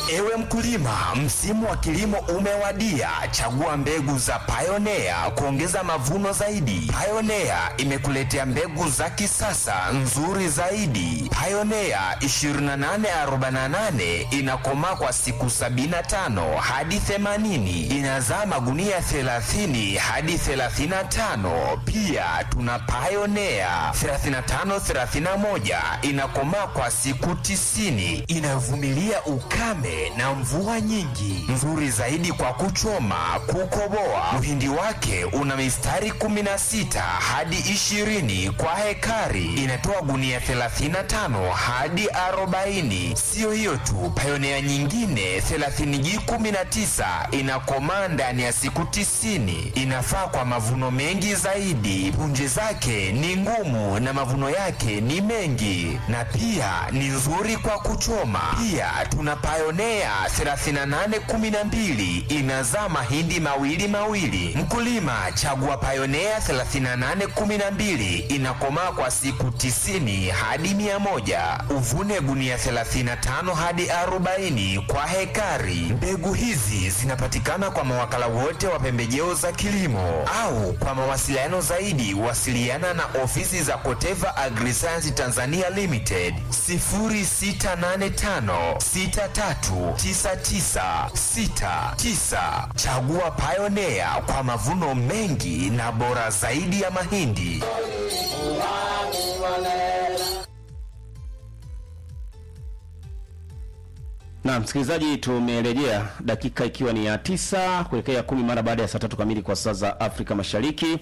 Ewe mkulima, msimu wa kilimo umewadia. Chagua mbegu za Pioneer kuongeza mavuno zaidi. Pioneer imekuletea mbegu za kisasa nzuri zaidi. Pioneer 2848 inakomaa kwa siku 75 hadi 80. Inazaa magunia 30 hadi 35. Pia tuna Pioneer 3531 inakomaa kwa siku 90. Inavumilia ukame na mvua nyingi, nzuri zaidi kwa kuchoma, kukoboa. Mhindi wake una mistari 16 hadi 20 kwa hekari. Inatoa gunia 35 hadi 40. Sio hiyo tu, Pioneer nyingine 30G19 inakomaa ndani ya siku 90. Inafaa kwa mavuno mengi zaidi. Punje zake ni ngumu na mavuno yake ni mengi, na pia ni nzuri kwa kuchoma. Pia tuna Pioneer 3812 inazaa mahindi mawili. Mkulima, chagua Pioneer 3812 inakomaa kwa siku 90 hadi 100. Uvune gunia 35 hadi 40 kwa hekari. Mbegu hizi zinapatikana kwa mawakala wote wa pembejeo za kilimo, au kwa mawasiliano zaidi wasiliana na ofisi za Koteva Agriscience Tanzania Limited 0685639969. Chagua Pioneer kwa mavuno mengi na bora zaidi ya mahindi. Na msikilizaji, tumerejea dakika ikiwa ni ya 9 kuelekea 10 mara baada ya saa 3 kamili kwa saa za Afrika Mashariki.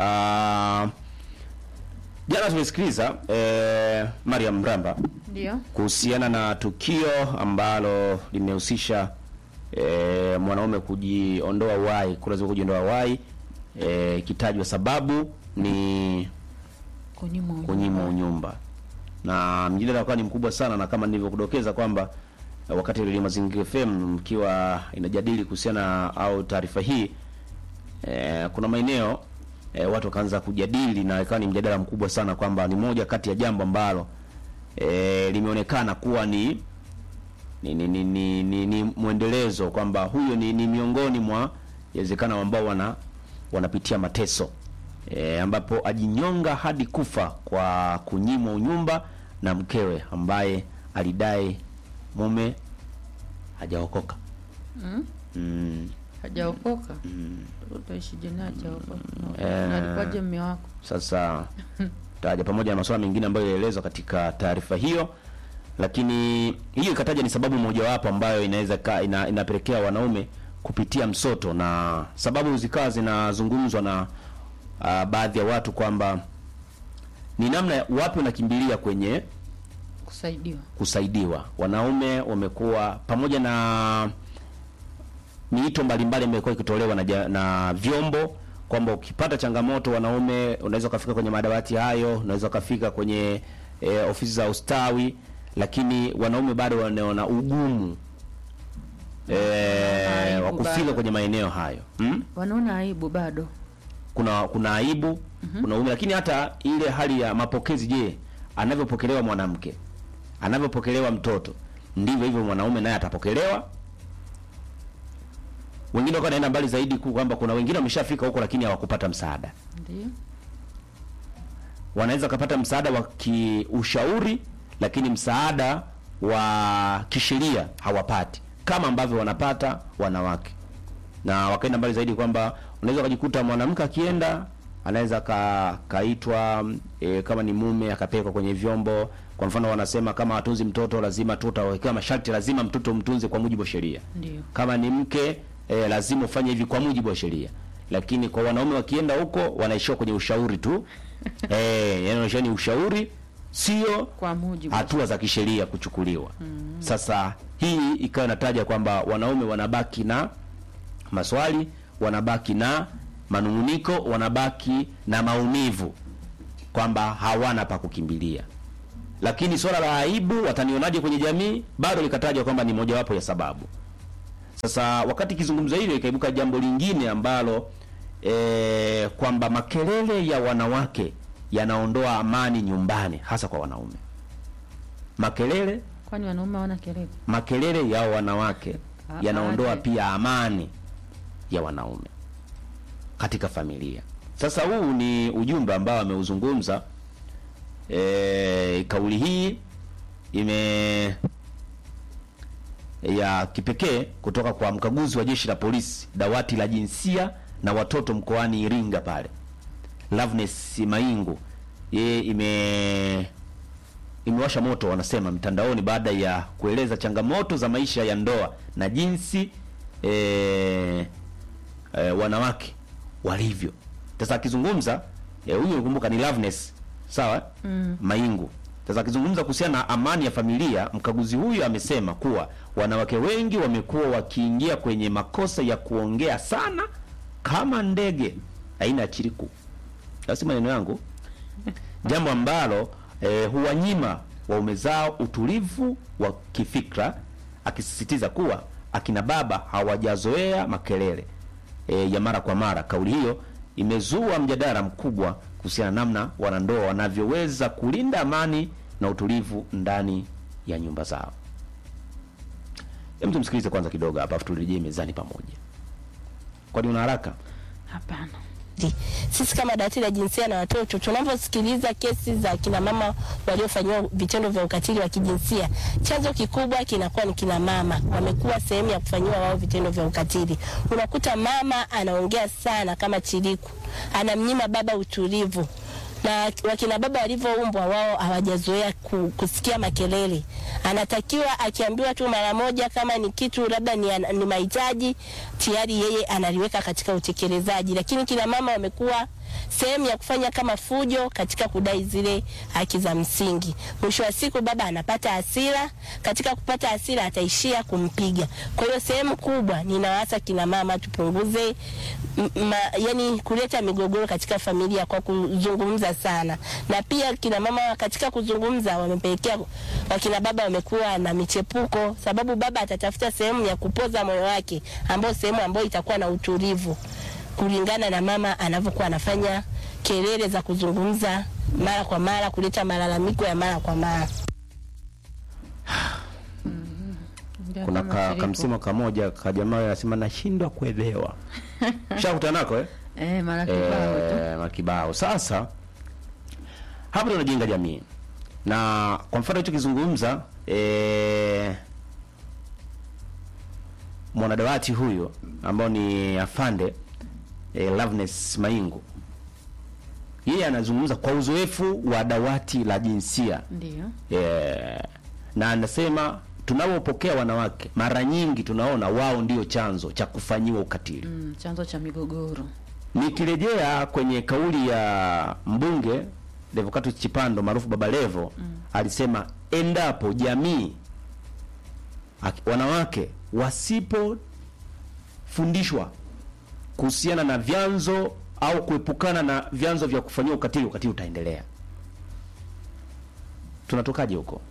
Jana tumesikiliza Mariam Mramba ndio kuhusiana na tukio ambalo limehusisha mwanaume kujiondoa uhai, kulazima kujiondoa uhai, kitajwa sababu ni kunyimwa unyumba. Na mjadala ukawa ni mkubwa sana, na kama nilivyokudokeza kwamba wakati ile Mazingira FM mkiwa inajadili kuhusiana au taarifa hii, kuna maeneo watu wakaanza kujadili, na ikawa ni mjadala mkubwa sana kwamba ni moja kati ya jambo ambalo limeonekana kuwa ni muendelezo, kwamba huyo ni miongoni mwa yawezekana ambao wanapitia mateso, ambapo ajinyonga hadi kufa kwa kunyimwa unyumba na mkewe ambaye alidai mume hajaokoka. Hajaokoka. Utaishi jana hajaokoka. Alikuwaje mume wako? Sasa taja pamoja na masuala mengine ambayo yaelezwa katika taarifa hiyo, lakini hiyo ikataja ni sababu mojawapo ambayo inaweza inapelekea wanaume kupitia msoto, na sababu zikawa zinazungumzwa na baadhi ya watu kwamba ni namna wapi unakimbilia kwenye kusaidiwa. Wanaume wamekuwa pamoja na miito mbalimbali imekuwa ikitolewa na vyombo kwamba ukipata changamoto wanaume unaweza kufika kwenye madawati hayo, unaweza kufika kwenye ofisi za ustawi, lakini wanaume bado wanaona ugumu wa kufika kwenye maeneo hayo. Wanaona aibu bado. Kuna aibu, kuna ugumu, lakini hata ile hali ya mapokezi, je, anavyopokelewa mwanamke, anavyopokelewa mtoto, ndivyo hivyo mwanaume naye atapokelewa. Wengine wanaenda mbali zaidi kwamba kuna wengine wameshafika huko lakini hawakupata msaada. Ndio. Wanaweza kupata msaada wa kiushauri, lakini msaada wa kisheria hawapati kama ambavyo wanapata wanawake. Na wakaenda mbali zaidi kwamba unaweza kujikuta mwanamke akienda anaweza kaitwa kama ni mume akapelekwa kwenye vyombo. Kwa mfano wanasema kama atunzi mtoto lazima tutawekea masharti, lazima mtoto mtunze kwa mujibu wa sheria. Ndio. Kama ni mke lazima ufanye hivi kwa mujibu wa sheria. Lakini kwa wanaume wakienda huko wanaishia kwenye ushauri tu. Yani ni ushauri, sio kwa mujibu hatua za kisheria kuchukuliwa. Sasa hii ikawa inataja kwamba wanaume wanabaki na maswali, wanabaki na manunguniko, wanabaki na maumivu, kwamba hawana pa kukimbilia. Lakini swala la aibu, watanionaje kwenye jamii, bado likatajwa kwamba ni mojawapo ya sababu. Sasa wakati kizungumza hilo ikaibuka jambo lingine ambalo kwamba makelele ya wanawake yanaondoa amani nyumbani, hasa kwa wanaume. Makelele Kwani wanaume hawana kelele? Makelele ya wanawake yanaondoa pia amani ya wanaume katika familia. Sasa huu ni ujumbe ambao ameuzungumza. Kauli hii ya kipekee kutoka kwa mkaguzi wa jeshi la polisi dawati la jinsia na watoto mkoani Iringa pale, Loveness Maingu. Yeye imewasha moto wanasema mtandaoni baada ya kueleza changamoto za maisha ya ndoa na jinsi wanawake walivyo. Sasa akizungumza huyu nakumbuka ni Loveness, sawa? Maingu. Sasa akizungumza kuhusiana na amani ya familia, mkaguzi huyu amesema kuwa wanawake wengi wamekuwa wakiingia kwenye makosa ya kuongea sana kama ndege aina ya chiriku. Basi maneno yangu jambo ambalo huwanyima waume zao utulivu wa kifikra, akisisitiza kuwa akina baba hawajazoea makelele ya mara kwa mara. Kauli hiyo imezua mjadala mkubwa kuhusiana namna wanandoa wanavyoweza kulinda amani na utulivu ndani ya nyumba zao. Hebu tumsikilize kwanza kidogo hapa, afu turejee mezani pamoja. Kwani una haraka? Hapana. Sisi kama dawati la jinsia na watoto tunaposikiliza kesi za kina mama waliofanywa vitendo vya ukatili wa kijinsia, chanzo kikubwa kinakuwa ni kina mama wamekuwa sehemu ya kufanywa wao vitendo vya ukatili. Unakuta mama anaongea sana kama chiriku, anamnyima baba utulivu. Na wakina baba walivyoumbwa wao hawajazoea kusikia makelele. Anatakiwa akiambiwa tu mara moja kama ni kitu labda ni mahitaji, tayari yeye analiweka katika utekelezaji. Lakini kina mama wamekuwa sehemu ya kufanya kama fujo katika kudai zile haki za msingi. Mwisho wa siku baba anapata hasira, katika kupata hasira ataishia kumpiga. Kwa hiyo sehemu kubwa ninawaasa kina mama tupunguze yani kuleta migogoro katika familia kwa kuzungumza sana. Na pia kina mama katika kuzungumza wamepelekea wakina baba wamekuwa na michepuko, sababu baba atatafuta sehemu ya kupoza moyo wake, ambayo sehemu ambayo itakuwa na utulivu, kulingana na mama anavyokuwa anafanya kelele za kuzungumza mara kwa mara, kuleta malalamiko ya mara kwa mara. Kuna kamsimo kamoja ka jamaa anasema nashindwa kuelewa. Shakutana nako mara kibao tu. Mara kibao. Sasa hapa tunajenga jamii. Na kwa mfano hicho kizungumza mwanadawati huyo ambao ni afande Loveness Maingu, yeye anazungumza kwa uzoefu wa dawati la jinsia. Ndio. Na anasema tunapopokea wanawake mara nyingi tunaona wao ndio chanzo cha kufanyiwa ukatili. Chanzo cha migogoro. Nikirejea kwenye kauli ya mbunge Revocatus Chipando maarufu Baba Levo, alisema endapo jamii wanawake wasipofundishwa kuhusiana na vyanzo au kuepukana na vyanzo vya kufanyia ukatili utaendelea. Tunatokaje huko?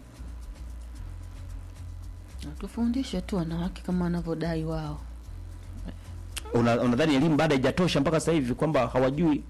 Tufundishe tu wanawake kama wanavyodai wao. Unadhani elimu baada haijatosha mpaka sasa hivi kwamba hawajui?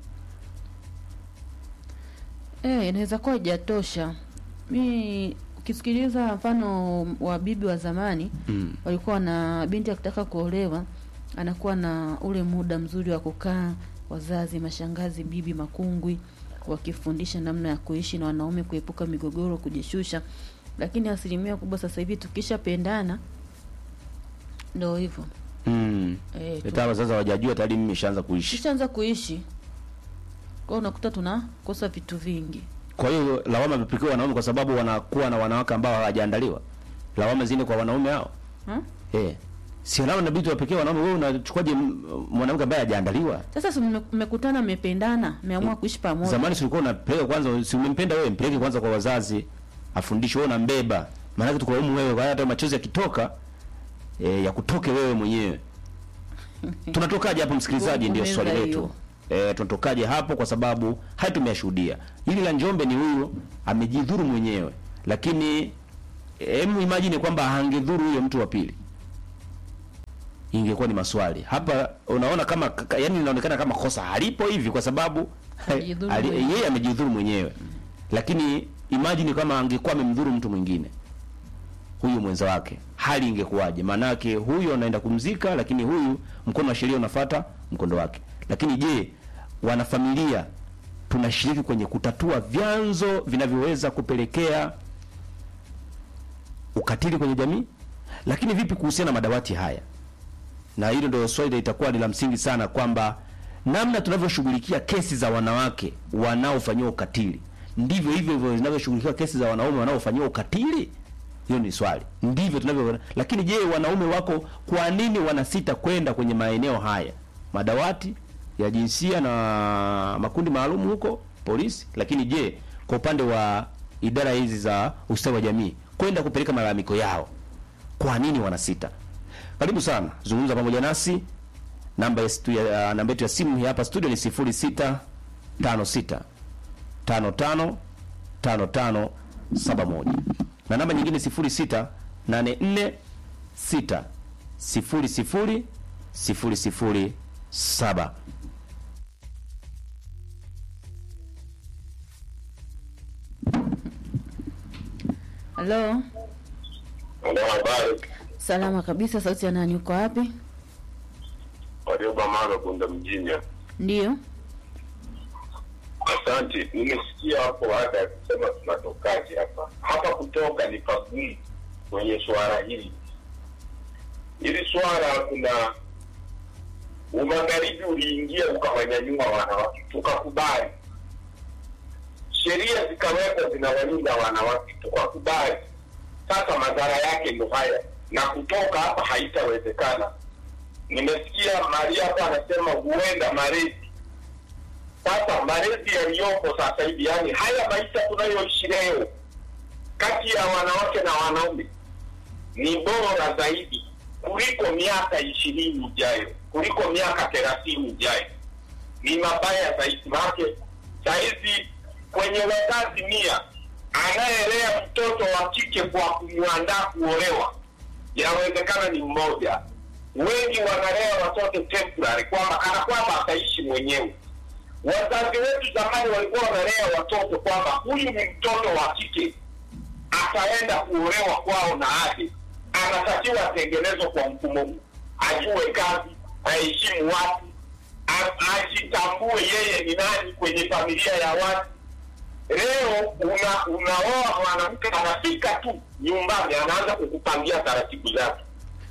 Inaweza kuwa haijatosha. Mimi ukisikiliza mfano wa bibi wa zamani, walikuwa na binti akitaka kuolewa anakuwa na ule muda mzuri wa kukaa wazazi, mashangazi, bibi, makungwi wakifundisha namna ya kuishi na wanaume, kuepuka migogoro, kujishusha. Lakini asilimia kubwa sasa hivi tukishapendana ndio hivyo. Etawa sasa wajajua tayari mimi nishaanza kuishi. Nishaanza kuishi. Kwa unakuta tunakosa vitu vingi. Kwa hiyo lawama vipikiwa wanaume kwa sababu wanakuwa na wanawake ambao hawajaandaliwa. Lawama zingine kwa wanaume hao. Si lawama inabidi wapekee wanaume. Wewe unachukuaje mwanamke ambaye hajaandaliwa? Sasa mmekutana, mmependana, mmeamua kuishi pamoja. Zamani ulikuwa unapeleka kwanza, si umempenda wewe, mpeleke kwanza kwa wazazi, afundishwe wewe, unambeba. Maana kitu kwa wewe, kwa hata machozi yakitoka ya kutoke wewe mwenyewe. Tunatokaje hapo msikilizaji? Ndio swali letu. Tunatokaje hapo, kwa sababu hai tumeyashuhudia. Hili la Njombe ni huyo amejidhuru mwenyewe, lakini imagine kwamba angedhuru huyo mtu wa pili, ingekuwa ni maswali hapa. Unaona kama yani inaonekana kama kosa halipo hivi kwa sababu yeye amejidhuru mwenyewe. Lakini imagine kama angekuwa amemdhuru mtu mwingine, huyu mwenza wake, hali ingekuwaje? Maanake huyu anaenda kumzika, lakini huyu mkono wa sheria unafuata mkondo wake. Lakini je, wanafamilia tunashiriki kwenye kutatua vyanzo vinavyoweza kupelekea ukatili kwenye jamii? Lakini vipi kuhusiana na madawati haya? Na hilo ndio swali litakuwa la msingi sana, kwamba namna tunavyoshughulikia kesi za wanawake wanaofanyiwa ukatili ndivyo hivyo zinavyoshughulikiwa kesi za wanaume wanaofanyiwa ukatili. Hiyo ni swali. Ndivyo tunavyo. Lakini je, wanaume wako kwa nini wanasita kwenda kwenye maeneo haya, madawati ya jinsia na makundi maalum huko polisi? Lakini je, kwa upande wa idara hizi za ustawi wa jamii kwenda kupeleka malalamiko yao, kwa nini wanasita? Karibu sana, zungumza pamoja nasi. Namba yetu ya simu hapa studio ni 0656 55 55 71 na namba nyingine 0684 6 00 007. Halo. Habari. Salama kabisa. Sauti ya nani, uko wapi? Warioba Maro Bunda mjini. Ndio. Asante. Nimesikia hapo baada ya kusema tunatokaje hapa. Hapa kutoka ni pagumu kwenye swala hili. Hili swala kuna umagharibi uliingia ukawanyanyua wanawake, tukakubali. Sheria zikawekwa zinawalinda wanawake, tukakubali. Sasa madhara yake ndio haya, na kutoka hapa haitawezekana. Nimesikia Maria hapa anasema huenda malezi. Sasa malezi yaliyopo sasa hivi, yani haya maisha tunayoishi leo kati ya wanawake na wanaume ni bora zaidi kuliko miaka 20 ijayo, kuliko miaka 30 ijayo. Ni mabaya zaidi. Maana saizi kwenye wazazi 100 anayelea mtoto wa kike kwa kumwandaa kuolewa, inawezekana ni mmoja. Wengi wanalea watoto temporary, kwamba kana kwamba ataishi mwenyewe. Wazazi wetu zamani walikuwa wanalea watoto kwamba huyu ni mtoto wa kike, ataenda kuolewa kwao na aje, anatakiwa atengenezwe kwa mfumo huu, ajue kazi, aheshimu watu, ajitambue yeye ni nani kwenye familia ya watu. Leo unaoa mwanamke, anafika tu nyumbani anaanza kukupangia taratibu zake,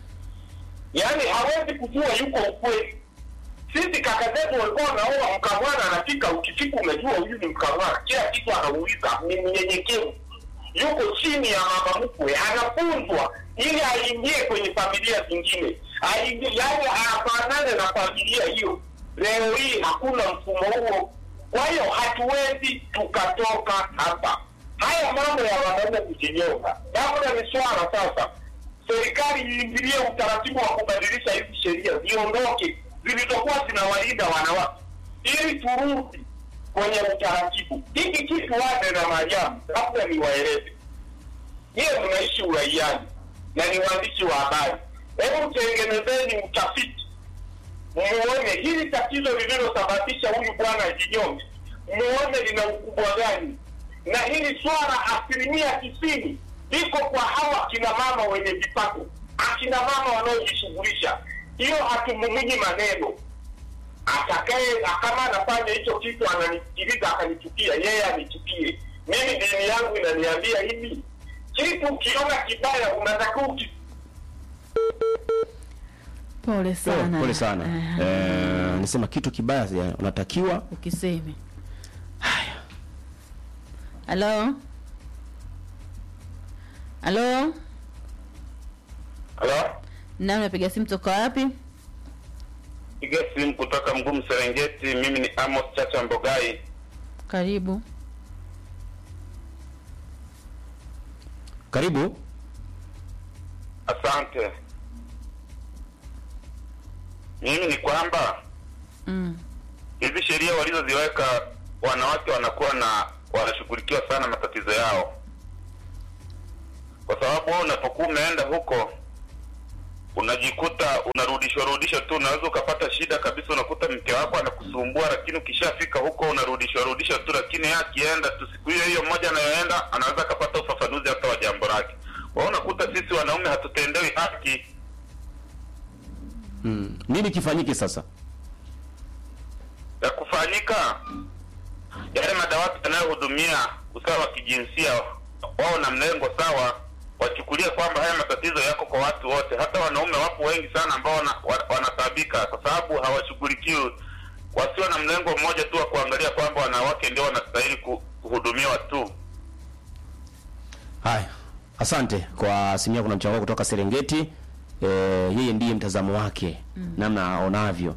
yaani hawezi kujua yuko ukweli. Sisi kaka zetu walikuwa wanaoa mkamwana, anafika ukifika umejua huyu ni mkamwana, kila kitu anauliza, ni mnyenyekevu, yuko chini ya mama mkwe, anafunzwa ili aingie kwenye familia zingine, yaani afanane na familia hiyo. Leo hii hakuna mfumo huo. Kwa hiyo hatuwezi tukatoka hapa. Haya mambo ya wanaume kujinyonga, labda ni swala sasa serikali iingilie utaratibu wa kubadilisha hizi sheria, ziondoke zilizokuwa zinawalinda wanawake, ili turudi kwenye utaratibu. Hiki kitu Wade na Mariamu labda niwaeleze. Yeye mnaishi uraiani na ni waandishi wa habari. Hebu tengenezeni utafiti, muone hili tatizo lililosababisha huyu bwana jinyonge, muone lina ukubwa gani. Na hili swala 90% liko kwa hawa kina mama wenye vipato, akina mama wanaojishughulisha. Hiyo hatumumuji maneno. Atakaye kama anafanya hicho kitu ananisikiliza akanichukia, yeye anichukie. Mimi dini yangu inaniambia hivi, kitu kiona kibaya unatakiwa Pole sana. Pole sana. Nisema kitu kibaya unatakiwa ukiseme. Haya. Halo. Halo. Halo? Nani unapiga simu toka wapi? Piga simu kutoka Mgumu Serengeti. Mimi ni Amos Chacha Mbogai. Karibu. Karibu. Asante. Mimi ni kwamba hizi sheria walizoziweka, wanawake wanakuwa na wanashughulikiwa sana matatizo yao. Kwa sababu unapokuwa umeenda huko unajikuta unarudishwa tu, unaweza ukapata shida kabisa, unakuta mke wako anakusumbua, lakini ukishafika huko unarudishwa tu, lakini yeye akienda tu siku hiyo moja anayoenda anaweza kupata ufafanuzi hata wa jambo lake. unakuta sisi wanaume hatutendewi haki. Nini kifanyike sasa? Ya kufanyika, yale madawati yanayohudumia usawa wa kijinsia wao na mlengo sawa, wachukulie kwamba haya matatizo yako kwa watu wote. Hata wanaume wapo wengi sana ambao wanatabika kwa sababu hawashughulikiwi, wasiwa na mlengo mmoja tu wa kuangalia kwamba wanawake ndio wanastahili kuhudumiwa tu. Haya, asante kwa simu yako na mchango wako kutoka Serengeti. Yeye ndiye mtazamo wake namna aonavyo.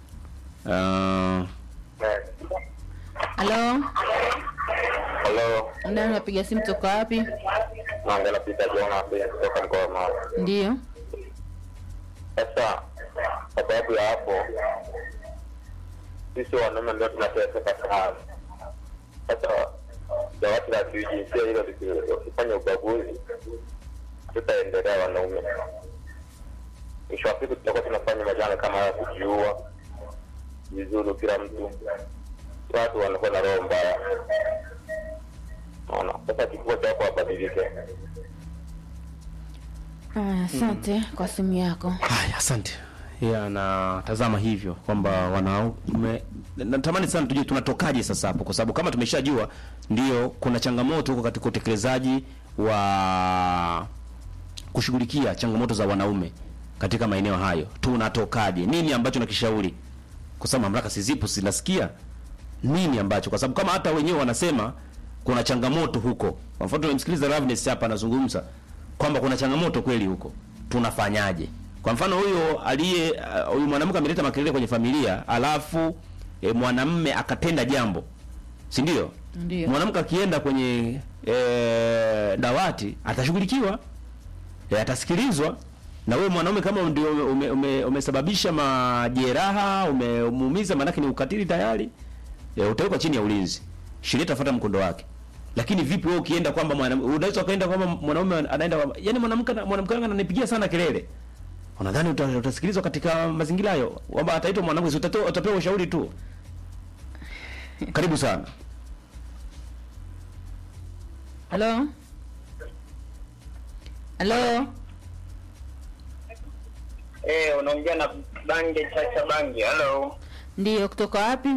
Halo. Hello. Nani unapiga simu toka wapi? Naongea Peter Jona kutoka mkoa wa Mara. Ndio. Sasa sababu ya hapo, sisi wanaume ndio tunateseka sana. Sasa dawati la kijinsia hilo likifanya ubaguzi, tutaendelea wanaume. Mwisho wa siku tutakuwa tunafanya majanga kama ya kujiua, vizuri kila mtu. Watu wanakuwa na roho mbaya. Sasa kikubwa cha hapo wabadilike. Asante kwa simu yako. Haya, asante. Anatazama hivyo kwamba wanaume, natamani sana tujue tunatokaje sasa hapo, kwa sababu kama tumeshajua ndio kuna changamoto huko katika utekelezaji wa kushughulikia changamoto za wanaume katika maeneo hayo. Tunatokaje? Nini ambacho nakishauri? Kwa sababu mamlaka sizipo, zinasikia nini ambacho, kwa sababu kama hata wenyewe wanasema kuna changamoto huko. Kwa mfano tumemsikiliza Ravnes hapa anazungumza kwamba kuna changamoto kweli huko. Tunafanyaje? Kwa mfano huyu mwanamke ameleta makelele kwenye familia, alafu mwanamume akatenda jambo. Si ndio? Ndio. Mwanamke akienda kwenye dawati atashughulikiwa. Atasikilizwa. Na wewe mwanaume kama ndio umesababisha majeraha, umemuumiza, maana ni ukatili tayari, utawekwa chini ya ulinzi. Sheria itafuata mkondo wake. Lakini vipi wewe ukienda kwamba unaweza kaenda kwamba mwanaume anaenda, yani mwanamke ananipigia sana kelele, unadhani utasikilizwa katika mazingira hayo? Kwamba ataitwa mwanamke, utapewa ushauri tu. Karibu sana. Halo. Halo. Unaongea na Bange Chacha Bange. Hello. Ndio, kutoka wapi?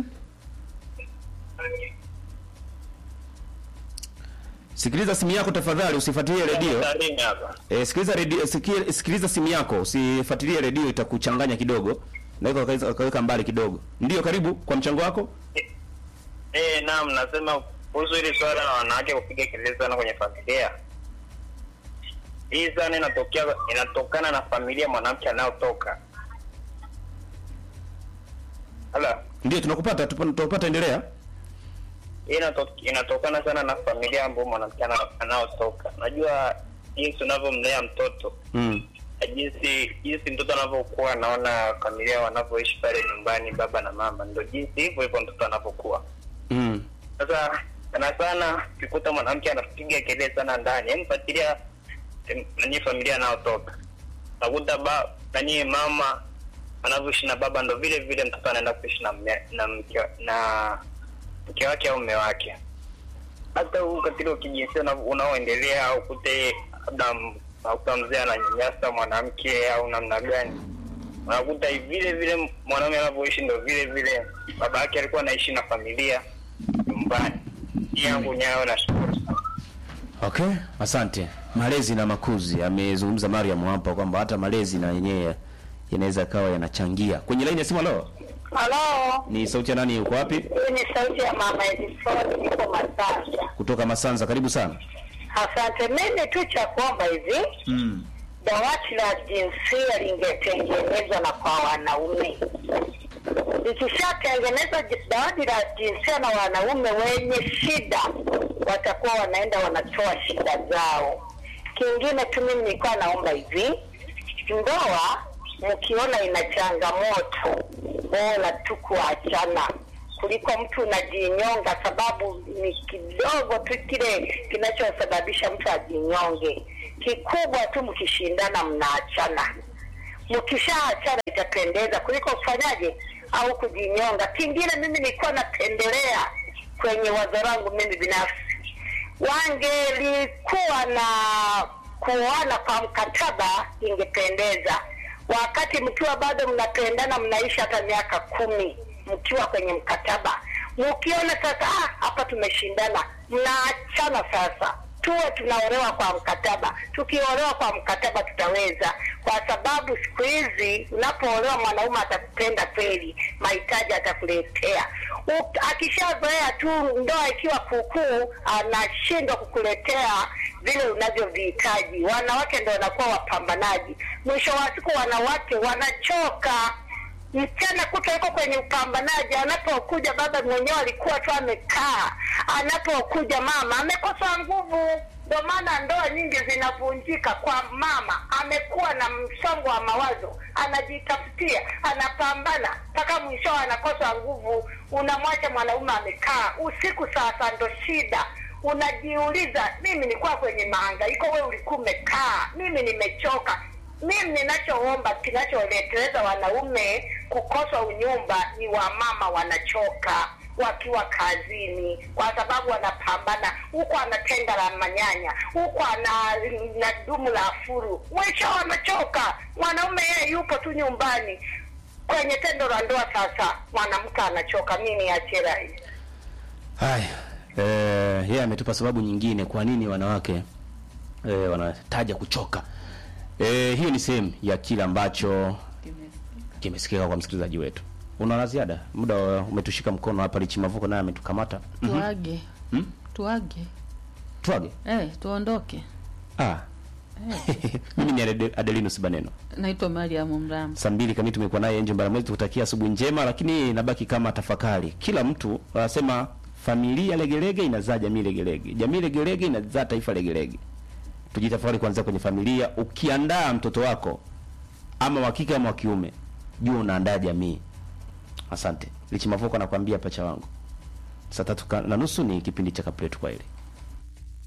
Sikiliza simu yako tafadhali, usifuatilie redio. Sikiliza redio, sikiliza simu yako, usifuatilie redio, itakuchanganya kidogo. Naweza kaweka mbali kidogo. Ndio, karibu kwa mchango wako. Naam, nasema kuhusu hili swala la wanawake kupiga kelele sana kwenye familia. Hii sana inatokana na familia mwanamke anayotoka. Hala. Ndio, tunakupata, endelea. Inatokana sana na familia ambayo mwanamke anayotoka. Najua jinsi unavyomlea mtoto. Jinsi mtoto anavyokuwa anaona familia wanavyoishi pale nyumbani, baba na mama, ndio jinsi hivyo mtoto anavyokuwa. Sasa sana ukikuta mwanamke anapiga kelele sana ndani, fuatilia familia anayotoka. Nakuta mama anavyoishi na baba, ndio vile vile mtoto anaenda kuishi na mke wake au mume wake. Hata katika kijinsia unaoendelea, au kute labda mzee ananyanyasa mwanamke au namna gani, unakuta vile vile mwanaume anavyoishi ndio vile vile baba yake alikuwa anaishi na familia nyumbani. Yangu nyayo na shukuru. Okay, asante. Malezi na makuzi, amezungumza Mariam hapa kwamba hata malezi na yenyewe yanaweza kawa yanachangia. Kwenye line ya simu. Halo. Ni sauti ya nani, uko wapi? Ni sauti ya mama Edison, niko Masanza. Kutoka Masanza, karibu sana. Asante. Mimi tu cha kuomba hivi, dawati la jinsia lingetengenezwa na kwa wanaume. Ikishatengenezwa dawati la jinsia na wanaume, wenye shida watakuwa wanaenda wanatoa shida zao. Kingine tu mimi nilikuwa naomba hivi, ndoa mkiona ina changamoto, bora tu kuachana kuliko mtu unajinyonga, sababu ni kidogo tu kile kinachosababisha mtu ajinyonge. Kikubwa tu mkishindana mnaachana. Mkishaachana itapendeza kuliko kufanyaje au kujinyonga. Kingine mimi nilikuwa napendelea kwenye wazo langu mimi binafsi, wangelikuwa na kuoana kwa mkataba ingependeza, wakati mkiwa bado mnapendana, mnaishi hata miaka 10 mkiwa kwenye mkataba. Mkiona sasa hapa tumeshindana, mnaachana. Sasa tuwe tunaolewa kwa mkataba. Tukiolewa kwa mkataba tutaweza, kwa sababu siku hizi unapoolewa mwanaume atakupenda kweli, mahitaji atakuletea. Akishazoea tu ndoa ikiwa kuukuu, anashindwa kukuletea vile unavyovihitaji. Wanawake ndio wanakuwa wapambanaji. Mwisho wa siku wanawake wanachoka. Msichana kuta yuko kwenye upambanaji, anapokuja baba mwenyewe alikuwa tu amekaa, anapokuja mama amekosa nguvu. Ndio maana ndoa nyingi zinavunjika kwa mama amekuwa na msongo wa mawazo, anajitafutia, anapambana mpaka mwisho anakosa nguvu. Unamwacha mwanaume amekaa usiku, sasa ndo shida. Unajiuliza, mimi nilikuwa kwenye mahangaiko, wewe ulikuwa umekaa, mimi nimechoka. Mimi ninachoomba, kinacholeteleza wanaume kukosa unyumba ni wamama wanachoka wakiwa kazini, kwa sababu wanapambana, huko anatenga la manyanya, huko na dumu la furu. Mwisho wanachoka. Mwanaume yeye yupo tu nyumbani kwenye tendo la ndoa, sasa mwanamke anachoka. Mimi niachie rai. Haya, yeye ametupa sababu nyingine kwa nini wanawake wanataja kuchoka. Hiyo ni sehemu ya kile ambacho kimesikika kwa msikilizaji wetu. Una la ziada? Muda umetushika mkono hapa, Richi Mavuko naye ametukamata. Tuage. Tuage? Tuondoke. Mimi ni Adelinus Baneno. Naitwa Mariam Mrama. Saa 2 kamili tumekuwa naye Angel Mbaramwezi, tukutakia asubuhi njema, lakini nabaki kama tafakari. Kila mtu anasema familia legelege inazaa jamii legelege. Jamii legelege inazaa taifa legelege. Tujitafakari kwanza kwenye familia. Ukiandaa mtoto wako ama wa kike ama wa kiume, jua unaandaa jamii. Asante. Richi Mavuko anakuambia pacha wangu. Saa 3:30 ni kipindi cha Kapletu kwa ile.